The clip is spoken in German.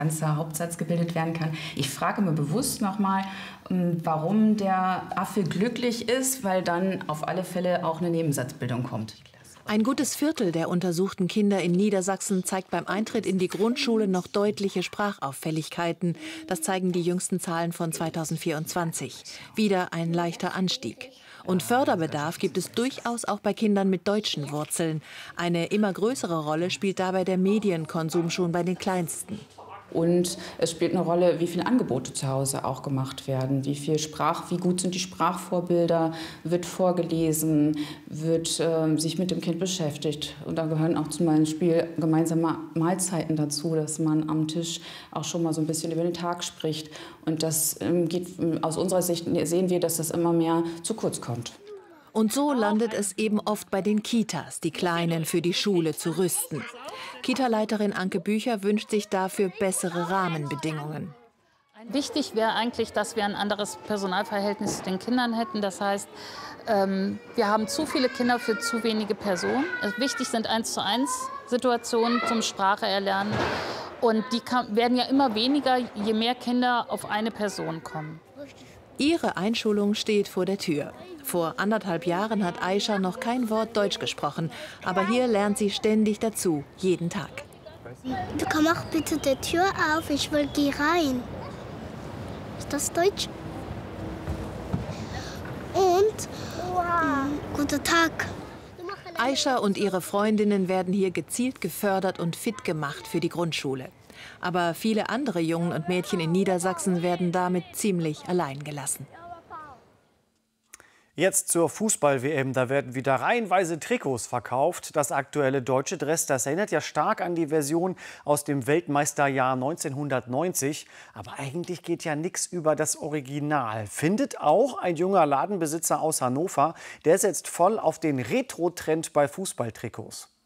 ganzer Hauptsatz gebildet werden kann. Ich frage mir bewusst nochmal, warum der Affe glücklich ist, weil dann auf alle Fälle auch eine Nebensatzbildung kommt. Ein gutes Viertel der untersuchten Kinder in Niedersachsen zeigt beim Eintritt in die Grundschule noch deutliche Sprachauffälligkeiten. Das zeigen die jüngsten Zahlen von 2024. Wieder ein leichter Anstieg. Und Förderbedarf gibt es durchaus auch bei Kindern mit deutschen Wurzeln. Eine immer größere Rolle spielt dabei der Medienkonsum schon bei den Kleinsten. Und es spielt eine Rolle, wie viele Angebote zu Hause auch gemacht werden. Wie gut sind die Sprachvorbilder, wird vorgelesen, wird sich mit dem Kind beschäftigt. Und da gehören auch zum Beispiel gemeinsame Mahlzeiten dazu, dass man am Tisch auch schon mal so ein bisschen über den Tag spricht. Und das geht aus unserer Sicht, sehen wir, dass das immer mehr zu kurz kommt. Und so landet es eben oft bei den Kitas, die Kleinen für die Schule zu rüsten. Kita-Leiterin Anke Bücher wünscht sich dafür bessere Rahmenbedingungen. Wichtig wäre eigentlich, dass wir ein anderes Personalverhältnis zu den Kindern hätten. Das heißt, wir haben zu viele Kinder für zu wenige Personen. Wichtig sind 1:1 Situationen zum Spracheerlernen. Und die werden ja immer weniger, je mehr Kinder auf eine Person kommen. Ihre Einschulung steht vor der Tür. Vor 1,5 Jahren hat Aisha noch kein Wort Deutsch gesprochen. Aber hier lernt sie ständig dazu, jeden Tag. Du mach bitte die Tür auf, ich will gehen rein. Ist das Deutsch? Und guten Tag. Aisha und ihre Freundinnen werden hier gezielt gefördert und fit gemacht für die Grundschule. Aber viele andere Jungen und Mädchen in Niedersachsen werden damit ziemlich allein gelassen. Jetzt zur Fußball-WM. Da werden wieder reihenweise Trikots verkauft. Das aktuelle deutsche Dress, das erinnert ja stark an die Version aus dem Weltmeisterjahr 1990. Aber eigentlich geht ja nichts über das Original. Findet auch ein junger Ladenbesitzer aus Hannover. Der setzt voll auf den Retro-Trend bei Fußballtrikots.